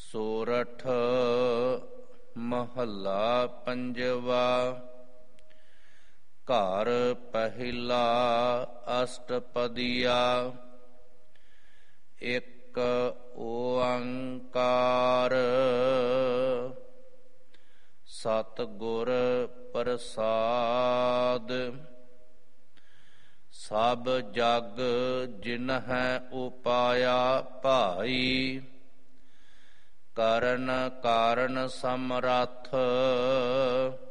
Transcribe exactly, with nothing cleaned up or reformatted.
ਸੋਰਠ ਮਹੱਲਾ ਪੰਜਵਾ। ਘਰ ਪਹਿਲਾ ਅਸ਼ਟਪਦੀਆ। ਇੱਕ ਓੰਕਾਰ ਸਤਿਗੁਰ ਪ੍ਰਸਾਦ। ਸਭ ਜਗ ਜਿਨਹਿ ਉਪਾਇਆ ਭਾਈ, ਕਰਨ ਕਾਰਨ ਸਮਰੱਥ।